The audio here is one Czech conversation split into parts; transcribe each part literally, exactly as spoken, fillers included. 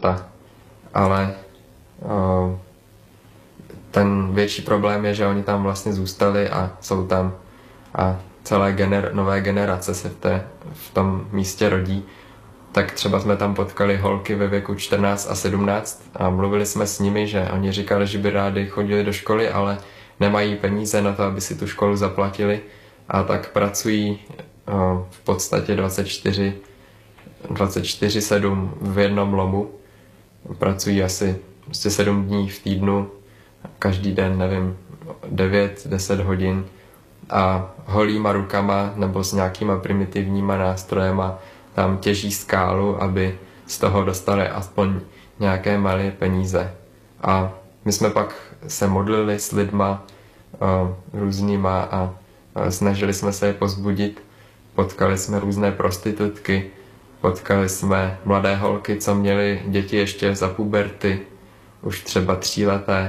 života. Ale o, ten větší problém je, že oni tam vlastně zůstali a jsou tam a celé gener- nové generace se v, té, v tom místě rodí. Tak třeba jsme tam potkali holky ve věku čtrnáct a sedmnáct a mluvili jsme s nimi, že oni říkali, že by rádi chodili do školy, ale nemají peníze na to, aby si tu školu zaplatili, a tak pracují o, v podstatě dvacet čtyři sedm v jednom lomu. Pracují asi prostě sedm dní v týdnu, každý den, nevím, devět deset hodin a holýma rukama nebo s nějakýma primitivníma nástrojema tam těží skálu, aby z toho dostali aspoň nějaké malé peníze. A my jsme pak se modlili s lidma o, různýma a, a snažili jsme se je pozbudit. Potkali jsme různé prostitutky, potkali jsme mladé holky, co měly děti ještě za puberty, už třeba tříleté.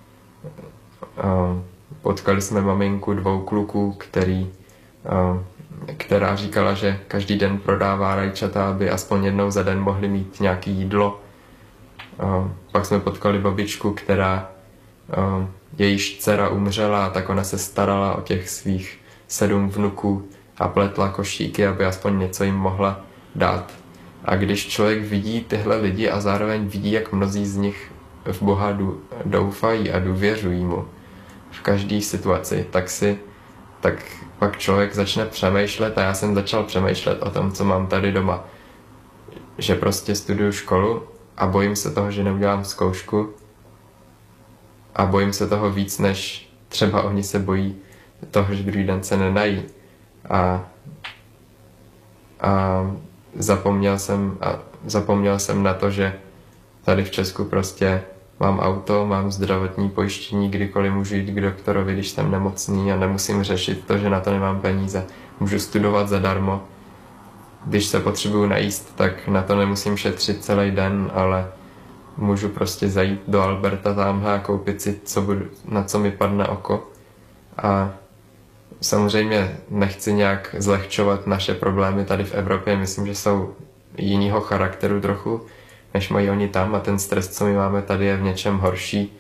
O, potkali jsme maminku dvou kluků, který, o, která říkala, že každý den prodává rajčata, aby aspoň jednou za den mohli mít nějaké jídlo. O, pak jsme potkali babičku, která o, jejíž dcera umřela, tak ona se starala o těch svých sedm vnuků a pletla košíky, aby aspoň něco jim mohla dát. A když člověk vidí tyhle lidi a zároveň vidí, jak mnozí z nich v Boha doufají a důvěřují mu v každé situaci, tak si tak pak člověk začne přemýšlet, a já jsem začal přemýšlet o tom, co mám tady doma. Že prostě studuju školu a bojím se toho, že neudělám zkoušku, a bojím se toho víc, než třeba oni se bojí toho, že druhý den se nenají. A, a zapomněl jsem, a zapomněl jsem na to, že tady v Česku prostě mám auto, mám zdravotní pojištění, kdykoliv můžu jít k doktorovi, když jsem nemocný, a nemusím řešit to, že na to nemám peníze. Můžu studovat zadarmo. Když se potřebuju najíst, tak na to nemusím šetřit celý den, ale můžu prostě zajít do Alberta tamhle a koupit si, co budu, na co mi padne oko. A samozřejmě nechci nějak zlehčovat naše problémy tady v Evropě. Myslím, že jsou jinýho charakteru trochu, než mají oni tam, a ten stres, co my máme tady, je v něčem horší.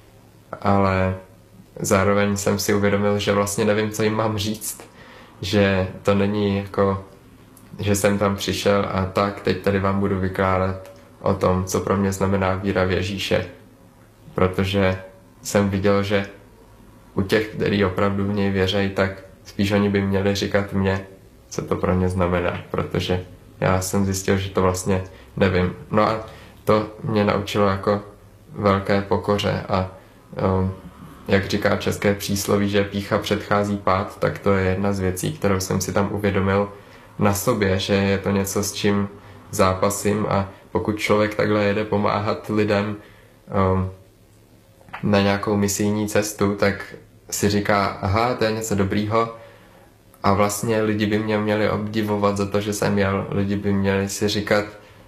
Ale zároveň jsem si uvědomil, že vlastně nevím, co jim mám říct. Že to není jako, že jsem tam přišel a tak, teď tady vám budu vykládat o tom, co pro mě znamená víra v Ježíše. Protože jsem viděl, že u těch, kteří opravdu v něj věří, tak spíš oni by měli říkat mně, co to pro mě znamená, protože já jsem zjistil, že to vlastně nevím. No a to mě naučilo jako velké pokoře a um, jak říká české přísloví, že pýcha předchází pád, tak to je jedna z věcí, kterou jsem si tam uvědomil na sobě, že je to něco, s čím zápasím, a pokud člověk takhle jede pomáhat lidem um, na nějakou misijní cestu, tak si říká, aha, to je něco dobrýho, a vlastně lidi by mě měli obdivovat za to, že jsem jel. Lidi by měli si říkat,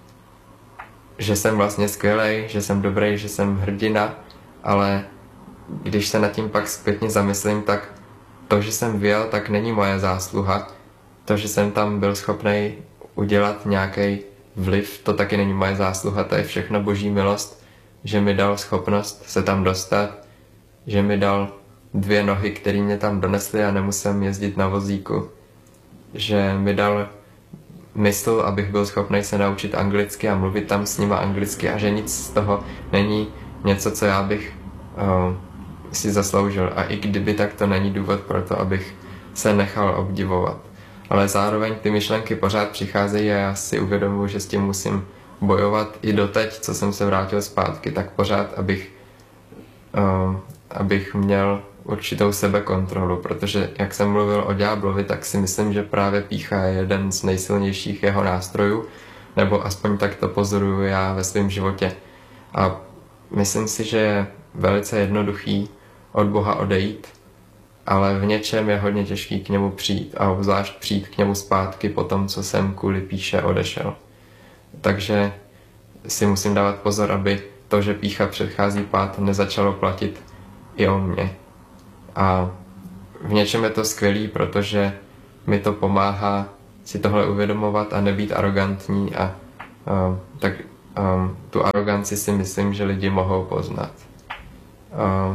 že jsem vlastně skvělej, že jsem dobrý, že jsem hrdina, ale když se nad tím pak zpětně zamyslím, tak to, že jsem vyjel, tak není moje zásluha. To, že jsem tam byl schopný udělat nějaký vliv, to taky není moje zásluha, to je všechno boží milost, že mi dal schopnost se tam dostat, že mi dal dvě nohy, které mě tam donesly a nemusím jezdit na vozíku, že mi dal mysl, abych byl schopný se naučit anglicky a mluvit tam s nima anglicky, a že nic z toho není něco, co já bych uh, si zasloužil. A i kdyby, tak to není důvod pro to, abych se nechal obdivovat. Ale zároveň ty myšlenky pořád přicházejí a já si uvědomuji, že s tím musím bojovat i doteď, co jsem se vrátil zpátky, tak pořád, abych, uh, abych měl určitou sebekontrolu, protože jak jsem mluvil o ďáblovi, tak si myslím, že právě pýcha je jeden z nejsilnějších jeho nástrojů, nebo aspoň tak to pozoruju já ve svém životě. A myslím si, že je velice jednoduchý od Boha odejít, ale v něčem je hodně těžký k němu přijít, a obzvlášť přijít k němu zpátky po tom, co jsem kvůli píše odešel. Takže si musím dávat pozor, aby to, že pýcha předchází pád, nezačalo platit i o mě. A v něčem je to skvělý, protože mi to pomáhá si tohle uvědomovat a nebýt arrogantní, a, a tak um, tu aroganci si myslím, že lidi mohou poznat. Um,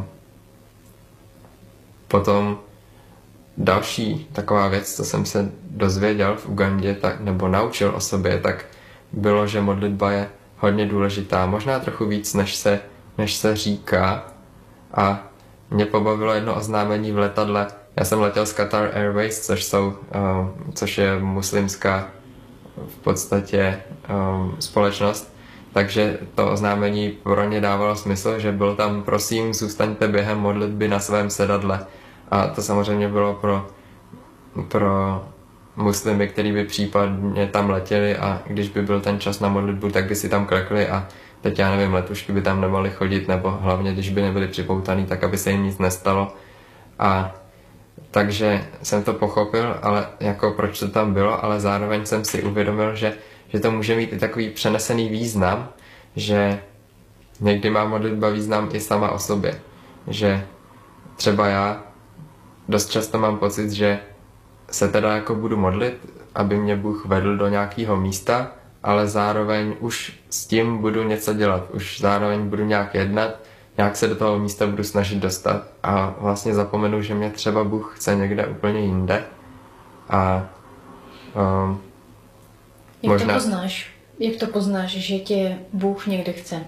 potom další taková věc, co jsem se dozvěděl v Ugandě, tak, nebo naučil o sobě, tak bylo, že modlitba je hodně důležitá, možná trochu víc, než se, než se říká. A mě pobavilo jedno oznámení v letadle. Já jsem letěl z Qatar Airways, což, jsou, um, což je muslimská v podstatě um, společnost. Takže to oznámení pro ně dávalo smysl, že bylo tam, prosím, zůstaňte během modlitby na svém sedadle. A to samozřejmě bylo pro, pro muslimy, kteří by případně tam letěli a když by byl ten čas na modlitbu, tak by si tam klekli a teď já nevím, letušky by tam nemohly chodit, nebo hlavně, když by nebyli připoutaný, tak aby se jim nic nestalo. A takže jsem to pochopil, ale jako proč to tam bylo, ale zároveň jsem si uvědomil, že, že to může mít i takový přenesený význam, že někdy má modlitba význam i sama o sobě. Že třeba já dost často mám pocit, že se teda jako budu modlit, aby mě Bůh vedl do nějakého místa, ale zároveň už s tím budu něco dělat, už zároveň budu nějak jednat, nějak se do toho místa budu snažit dostat a vlastně zapomenu, že mě třeba Bůh chce někde úplně jinde. A um, Jak možná... to poznáš? Jak to poznáš, že tě Bůh někde chce?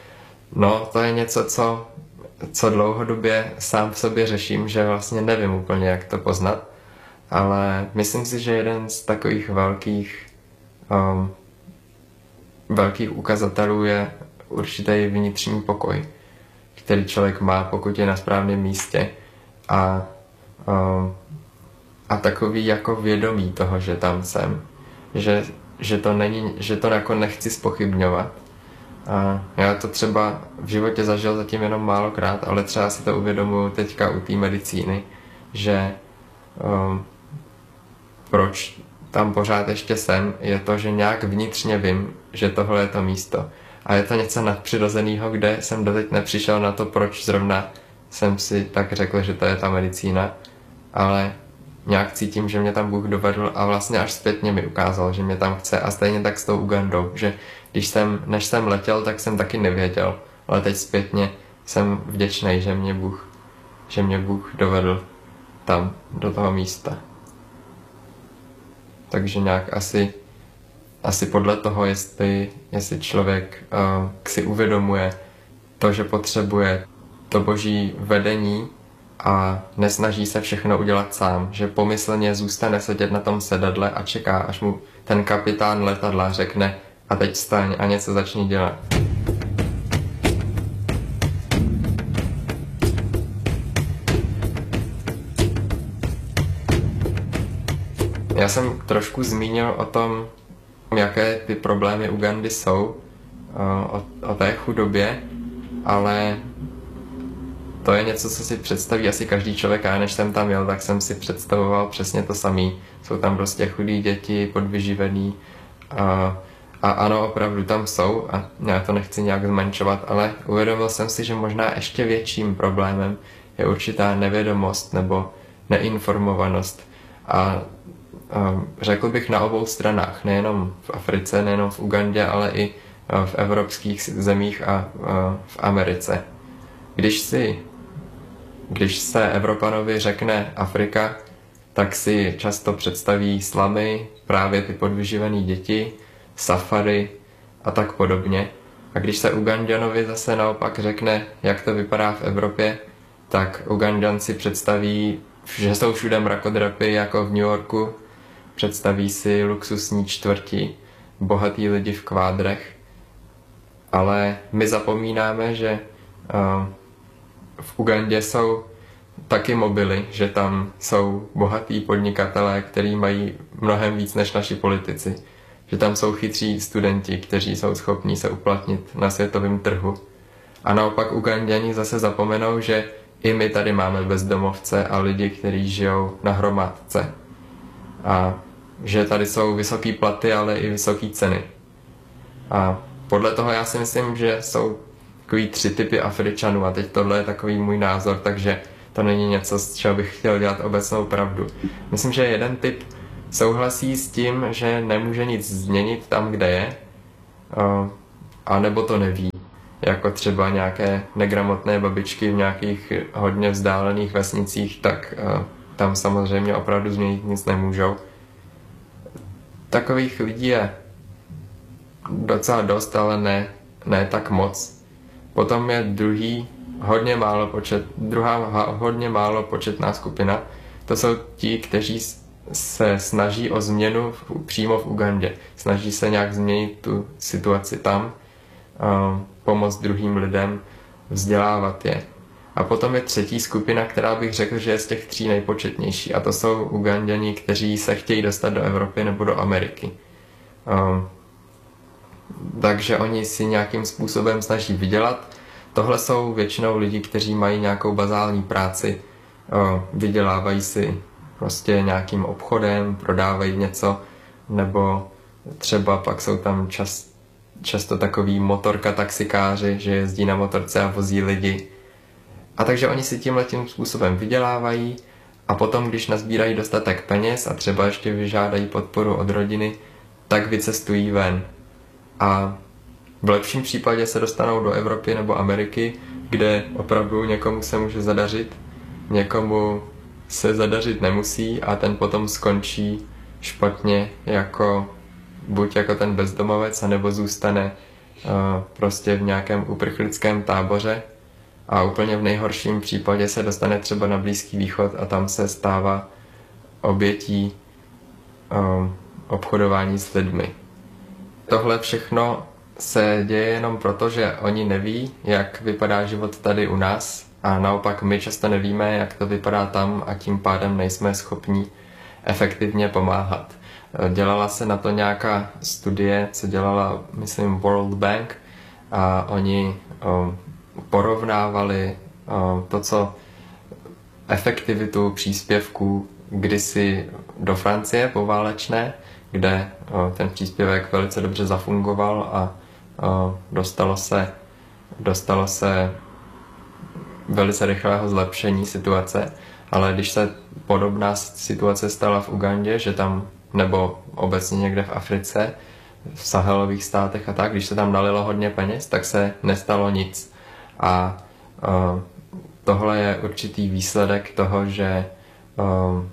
No, to je něco, co, co dlouhodobě sám v sobě řeším, že vlastně nevím úplně, jak to poznat, ale myslím si, že jeden z takových velkých um, velkých ukazatelů je určitý vnitřní pokoj, který člověk má, pokud je na správném místě a, um, a takový jako vědomí toho, že tam jsem, že, že to není, že to jako nechci zpochybňovat. A já to třeba v životě zažil zatím jenom málokrát, ale třeba si to uvědomuji teďka u té medicíny, že um, proč tam pořád ještě jsem, je to, že nějak vnitřně vím, že tohle je to místo. A je to něco nadpřirozeného, kde jsem doteď nepřišel na to, proč zrovna jsem si tak řekl, že to je ta medicína, ale nějak cítím, že mě tam Bůh dovedl a vlastně až zpětně mi ukázal, že mě tam chce. A stejně tak s tou Ugandou, že když jsem, než jsem letěl, tak jsem taky nevěděl, ale teď zpětně jsem vděčný, že mě Bůh, že mě Bůh dovedl tam, do toho místa. Takže nějak asi, asi podle toho, jestli, jestli člověk uh, si uvědomuje to, že potřebuje to boží vedení a nesnaží se všechno udělat sám, že pomyslně zůstane sedět na tom sedadle a čeká, až mu ten kapitán letadla řekne a teď vstaň a něco začni dělat. Já jsem trošku zmínil o tom, jaké ty problémy Ugandy jsou, o, o té chudobě, ale to je něco, co si představí asi každý člověk. A než jsem tam jel, tak jsem si představoval přesně to samé. Jsou tam prostě chudí děti, podvyživený a, a ano, opravdu tam jsou a já to nechci nějak zmenšovat, ale uvědomil jsem si, že možná ještě větším problémem je určitá nevědomost nebo neinformovanost. A řekl bych na obou stranách, nejenom v Africe, nejenom v Ugandě, ale i v evropských zemích a v Americe. Když si, když se Evropanovi řekne Afrika, tak si často představí slamy, právě ty podvyživené děti, safari a tak podobně. A když se Uganďanovi zase naopak řekne, jak to vypadá v Evropě, tak Uganďan si představí, že jsou všude mrakodrapy jako v New Yorku, představí si luxusní čtvrti, bohatý lidi v kvádrech, ale my zapomínáme, že uh, v Ugandě jsou taky mobily, že tam jsou bohatý podnikatelé, kteří mají mnohem víc než naši politici, že tam jsou chytří studenti, kteří jsou schopní se uplatnit na světovém trhu. A naopak Uganďani zase zapomenou, že i my tady máme bezdomovce a lidi, kteří žijou na hromádce. A že tady jsou vysoký platy, ale i vysoké ceny. A podle toho já si myslím, že jsou takový tři typy Afričanů a teď tohle je takový můj názor, takže to není něco, z čeho bych chtěl dělat obecnou pravdu. Myslím, že jeden typ souhlasí s tím, že nemůže nic změnit tam, kde je. a nebo to neví. Jako třeba nějaké negramotné babičky v nějakých hodně vzdálených vesnicích, tak uh, tam samozřejmě opravdu změnit nic nemůžou. Takových lidí je docela dost, ale ne, ne tak moc. Potom je druhý hodně málo počet, druhá hodně málo početná skupina. To jsou ti, kteří se snaží o změnu v, přímo v Ugandě. Snaží se nějak změnit tu situaci tam, uh, pomoct druhým lidem, vzdělávat je. A potom je třetí skupina, která bych řekl, že je z těch tří nejpočetnější. A to jsou Uganděni, kteří se chtějí dostat do Evropy nebo do Ameriky. Um, takže oni si nějakým způsobem snaží vydělat. Tohle jsou většinou lidi, kteří mají nějakou bazální práci, um, vydělávají si prostě nějakým obchodem, prodávají něco, nebo třeba pak jsou tam čas, často takový motorka taxikáři, že jezdí na motorce a vozí lidi. A takže oni si tímhletím způsobem vydělávají a potom, když nazbírají dostatek peněz a třeba ještě vyžádají podporu od rodiny, tak vycestují ven. A v lepším případě se dostanou do Evropy nebo Ameriky, kde opravdu někomu se může zadařit, někomu se zadařit nemusí a ten potom skončí špatně jako buď jako ten bezdomovec, anebo zůstane uh, prostě v nějakém uprchlickém táboře a úplně v nejhorším případě se dostane třeba na Blízký východ a tam se stává obětí um, obchodování s lidmi. Tohle všechno se děje jenom proto, že oni neví, jak vypadá život tady u nás a naopak my často nevíme, jak to vypadá tam a tím pádem nejsme schopni efektivně pomáhat. Dělala se na to nějaká studie, co dělala, myslím, World Bank a oni um, porovnávali um, to, co efektivitu příspěvků kdysi do Francie poválečné, kde um, ten příspěvek velice dobře zafungoval a um, dostalo se, dostalo se velice rychlého zlepšení situace, ale když se podobná situace stala v Ugandě, že tam nebo obecně někde v Africe, v Sahelových státech a tak, když se tam nalilo hodně peněz, tak se nestalo nic. A uh, tohle je určitý výsledek toho, že, uh,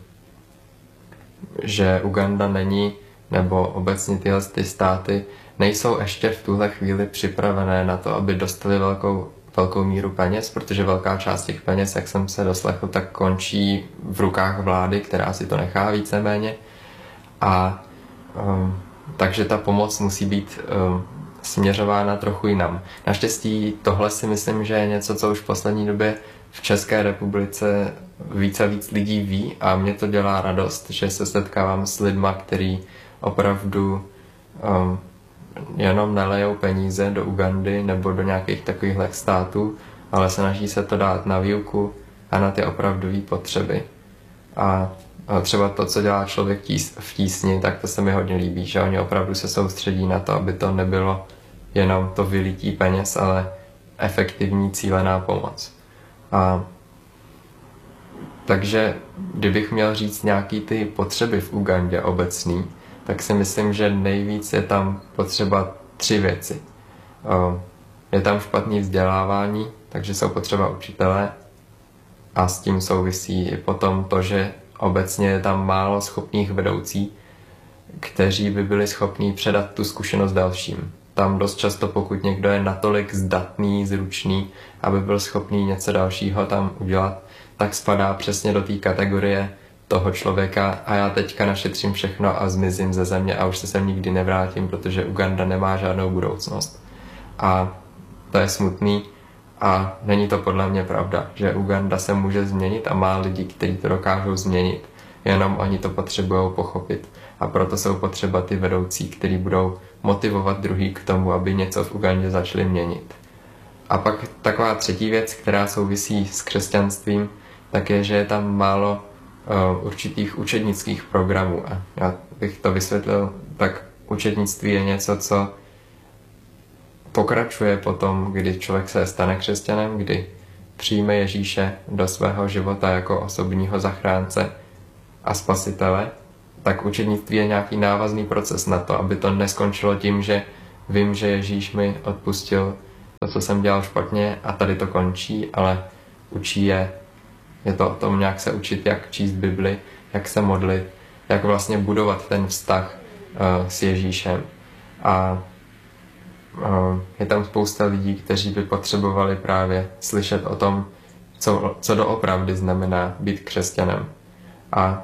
že Uganda není, nebo obecně tyhle ty státy nejsou ještě v tuhle chvíli připravené na to, aby dostali velkou, velkou míru peněz, protože velká část těch peněz, jak jsem se doslechl, tak končí v rukách vlády, která si to nechá víceméně. A um, takže ta pomoc musí být um, směřována trochu jinam. Naštěstí tohle si myslím, že je něco, co už v poslední době v České republice více a víc lidí ví a mě to dělá radost, že se setkávám s lidma, kteří opravdu um, jenom nelejou peníze do Ugandy nebo do nějakých takovýchhle států, ale snaží se to dát na výuku a na ty opravdové potřeby. A třeba to, co dělá člověk v tísni, tak to se mi hodně líbí, že oni opravdu se soustředí na to, aby to nebylo jenom to vylítí peněz, ale efektivní cílená pomoc. A takže kdybych měl říct nějaký ty potřeby v Ugandě obecný, tak si myslím, že nejvíc je tam potřeba tři věci. Je tam špatný vzdělávání, takže jsou potřeba učitelé a s tím souvisí i potom to, že obecně je tam málo schopných vedoucí, kteří by byli schopní předat tu zkušenost dalším. Tam dost často, pokud někdo je natolik zdatný, zručný, aby byl schopný něco dalšího tam udělat, tak spadá přesně do té kategorie toho člověka a já teďka našetřím všechno a zmizím ze země a už se sem nikdy nevrátím, protože Uganda nemá žádnou budoucnost. A to je smutný a není to podle mě pravda, že Uganda se může změnit a má lidi, kteří to dokážou změnit, jenom oni to potřebují pochopit. A proto jsou potřeba ty vedoucí, kteří budou motivovat druhý k tomu, aby něco v Ugandě začali měnit. A pak taková třetí věc, která souvisí s křesťanstvím, tak je, že je tam málo uh, určitých učednických programů. A já bych to vysvětlil, tak učednictví je něco, co pokračuje potom, kdy člověk se stane křesťanem, kdy přijme Ježíše do svého života jako osobního zachránce a spasitele, tak učednictví je nějaký návazný proces na to, aby to neskončilo tím, že vím, že Ježíš mi odpustil to, co jsem dělal špatně a tady to končí, ale učí je, je to o tom nějak se učit, jak číst Bibli, jak se modlit, jak vlastně budovat ten vztah uh, s Ježíšem. A uh, je tam spousta lidí, kteří by potřebovali právě slyšet o tom, co, co doopravdy znamená být křesťanem. A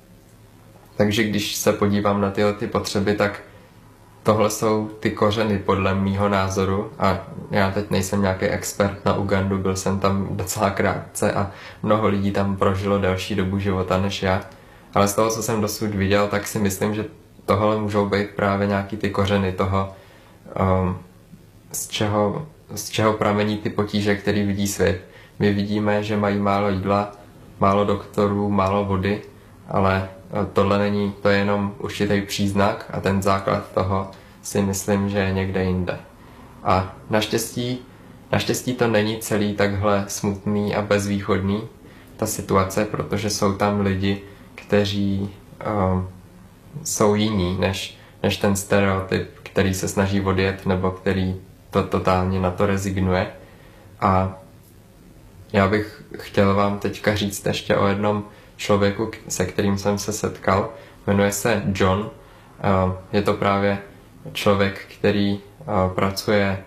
takže když se podívám na tyhle ty potřeby, tak tohle jsou ty kořeny podle mýho názoru a já teď nejsem nějaký expert na Ugandu, byl jsem tam docela krátce a mnoho lidí tam prožilo delší dobu života než já, ale z toho, co jsem dosud viděl, tak si myslím, že tohle můžou být právě nějaký ty kořeny toho, um, z čeho, z čeho pramení ty potíže, který vidí svět. My vidíme, že mají málo jídla, málo doktorů, málo vody, ale tohle není, to je jenom určitý příznak a ten základ toho si myslím, že je někde jinde. A naštěstí, naštěstí to není celý takhle smutný a bezvýchodný, ta situace, protože jsou tam lidi, kteří um, jsou jiní než, než ten stereotyp, který se snaží odjet nebo který to totálně na to rezignuje. A já bych chtěl vám teďka říct ještě o jednom člověku, se kterým jsem se setkal. Jmenuje se John. Je to právě člověk, který pracuje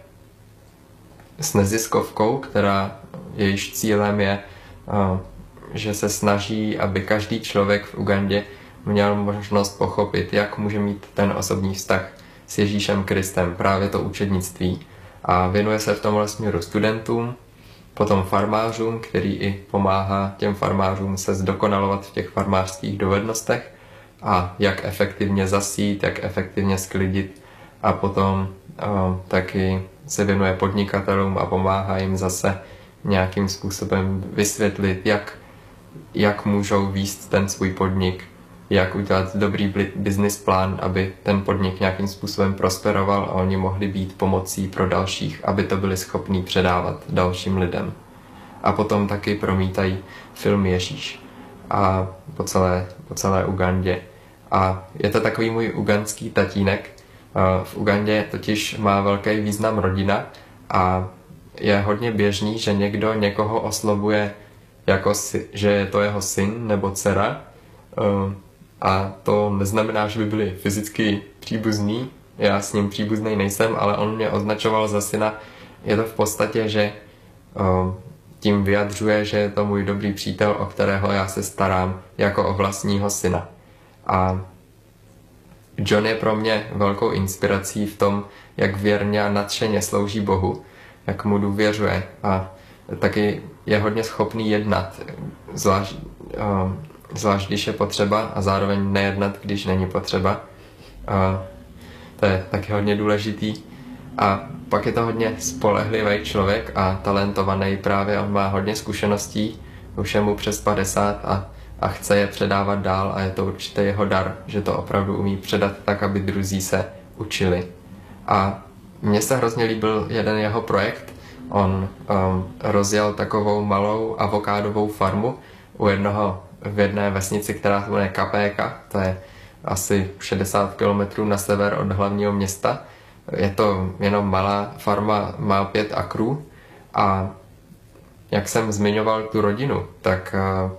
s neziskovkou, která jejíž cílem je, že se snaží, aby každý člověk v Ugandě měl možnost pochopit, jak může mít ten osobní vztah s Ježíšem Kristem, právě to učednictví. A věnuje se v tomhle směru studentům, potom farmářům, který i pomáhá těm farmářům se zdokonalovat v těch farmářských dovednostech a jak efektivně zasít, jak efektivně sklidit a potom o, taky se věnuje podnikatelům a pomáhá jim zase nějakým způsobem vysvětlit, jak, jak můžou vést ten svůj podnik, jak udělat dobrý business plán, aby ten podnik nějakým způsobem prosperoval a oni mohli být pomocí pro dalších, aby to byli schopní předávat dalším lidem. A potom taky promítají film Ježíš a po celé, po celé Ugandě. A je to takový můj ugandský tatínek. V Ugandě totiž má velký význam rodina a je hodně běžný, že někdo někoho oslovuje jako, že je to jeho syn nebo dcera. A to neznamená, že by byli fyzicky příbuzní. Já s ním příbuzný nejsem, ale on mě označoval za syna. Je to v podstatě, že o, tím vyjadřuje, že je to můj dobrý přítel, o kterého já se starám jako o vlastního syna. A John je pro mě velkou inspirací v tom, jak věrně a nadšeně slouží Bohu, jak mu důvěřuje a taky je hodně schopný jednat, zvlášť, o, zvlášť když je potřeba a zároveň nejednat, když není potřeba. A to je taky hodně důležitý. A pak je to hodně spolehlivý člověk a talentovaný právě, on má hodně zkušeností, už je mu přes padesát a, a chce je předávat dál a je to určitě jeho dar, že to opravdu umí předat tak, aby druzí se učili. A mně se hrozně líbil jeden jeho projekt, on um, rozjel takovou malou avokádovou farmu u jednoho v jedné vesnici, která se jmenuje Kapéka, to je asi šedesát kilometrů na sever od hlavního města. Je to jenom malá farma, má pět akrů a jak jsem zmiňoval tu rodinu, tak uh,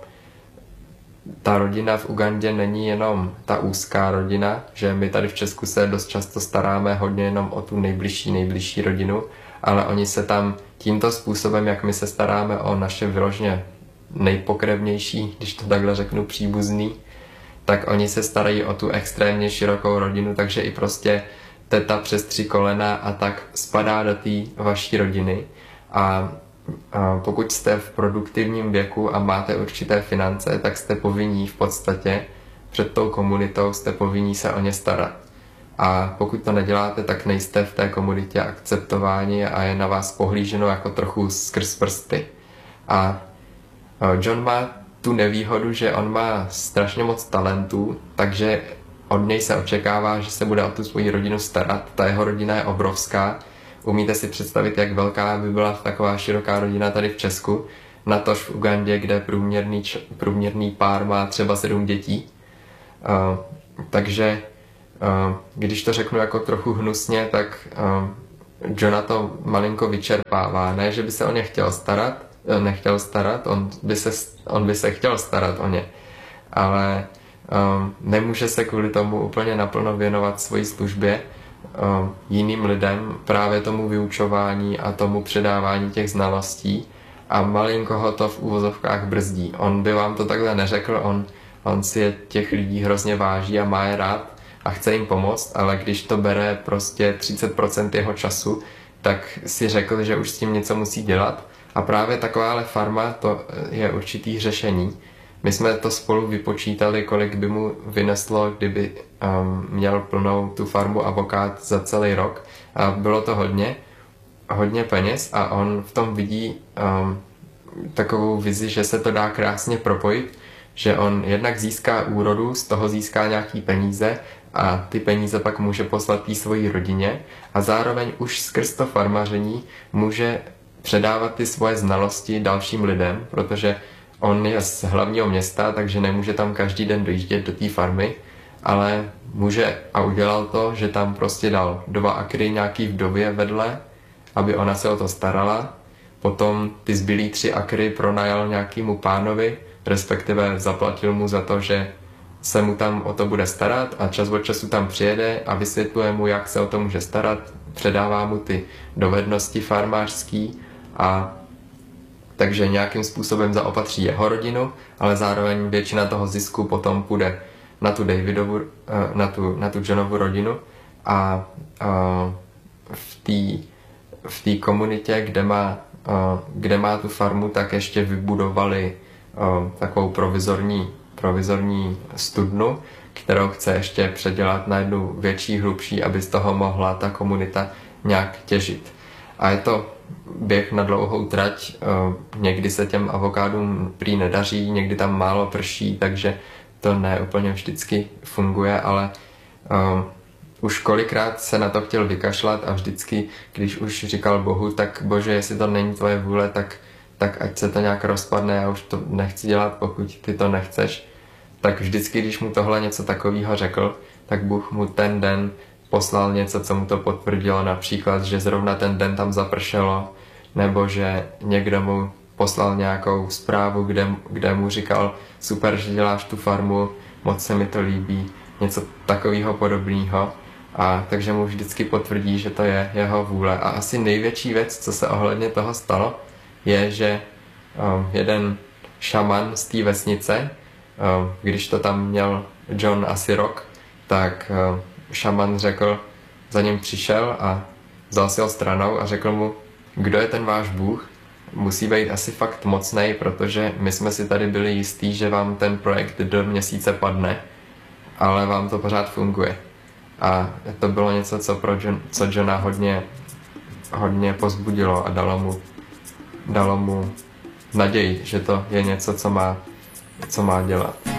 ta rodina v Ugandě není jenom ta úzká rodina, že my tady v Česku se dost často staráme hodně jenom o tu nejbližší, nejbližší rodinu, ale oni se tam tímto způsobem, jak my se staráme o naše vyloženě nejpokrevnější, když to takhle řeknu, příbuzný, tak oni se starají o tu extrémně širokou rodinu, takže i prostě teta přes tři kolena a tak spadá do té vaší rodiny. A, a pokud jste v produktivním věku a máte určité finance, tak jste povinní v podstatě před tou komunitou, jste povinní se o ně starat. A pokud to neděláte, tak nejste v té komunitě akceptováni a je na vás pohlíženo jako trochu skrz prsty. A John má tu nevýhodu, že on má strašně moc talentů, takže od něj se očekává, že se bude o tu svoji rodinu starat. Ta jeho rodina je obrovská. Umíte si představit, jak velká by byla taková široká rodina tady v Česku, natož v Ugandě, kde průměrný, průměrný pár má třeba sedm dětí. Uh, takže když to řeknu jako trochu hnusně, tak Johna to malinko vyčerpává. Ne, že by se o ně chtěl starat, nechtěl starat, on by se, on by se chtěl starat o ně, ale um, nemůže se kvůli tomu úplně naplno věnovat svojí službě um, jiným lidem, právě tomu vyučování a tomu předávání těch znalostí, a malinko ho to v úvozovkách brzdí. On by vám to takhle neřekl, on, on si je těch lidí hrozně váží a má je rád a chce jim pomoct, ale když to bere prostě třicet procent jeho času, tak si řekl, že už s tím něco musí dělat. A právě takováhle farma, to je určitý řešení. My jsme to spolu vypočítali, kolik by mu vyneslo, kdyby um, měl plnou tu farmu avokád za celý rok. A bylo to hodně, hodně peněz a on v tom vidí um, takovou vizi, že se to dá krásně propojit, že on jednak získá úrodu, z toho získá nějaký peníze a ty peníze pak může poslat té svojí rodině a zároveň už skrz to farmaření může předávat ty svoje znalosti dalším lidem, protože on je z hlavního města, takže nemůže tam každý den dojíždět do té farmy, ale může a udělal to, že tam prostě dal dva akry nějaký vdově vedle, aby ona se o to starala. Potom ty zbylý tři akry pronajal nějakému pánovi, respektive zaplatil mu za to, že se mu tam o to bude starat a čas od času tam přijede a vysvětluje mu, jak se o to může starat, předává mu ty dovednosti farmářský a takže nějakým způsobem zaopatří jeho rodinu, ale zároveň většina toho zisku potom půjde na tu Davidovu, na tu, na tu Johnovu rodinu a, a v té v té komunitě, kde má, kde má tu farmu, tak ještě vybudovali takovou provizorní, provizorní studnu, kterou chce ještě předělat na jednu větší, hlubší, aby z toho mohla ta komunita nějak těžit. A je to běh na dlouhou trať, někdy se těm avokádům prý nedaří, někdy tam málo prší, takže to ne úplně vždycky funguje, ale um, už kolikrát se na to chtěl vykašlat a vždycky, když už říkal Bohu, tak Bože, jestli to není tvoje vůle, tak, tak ať se to nějak rozpadne, já už to nechci dělat, pokud ty to nechceš. Tak vždycky, když mu tohle něco takového řekl, tak Bůh mu ten den poslal něco, co mu to potvrdilo, například, že zrovna ten den tam zapršelo, nebo že někdo mu poslal nějakou zprávu, kde, kde mu říkal, super, že děláš tu farmu, moc se mi to líbí, něco takového podobného. A takže mu vždycky potvrdí, že to je jeho vůle. A asi největší věc, co se ohledně toho stalo, je, že um, jeden šaman z té vesnice, um, když to tam měl John asi rok, tak um, šaman řekl, za ním přišel a vzal si ho stranou a řekl mu, kdo je ten váš Bůh? Musí být asi fakt mocnej, protože my jsme si tady byli jistí, že vám ten projekt do měsíce padne, ale vám to pořád funguje. A to bylo něco, co, pro John, co Johna hodně, hodně pozbudilo a dalo mu, dalo mu naději, že to je něco, co má, co má dělat.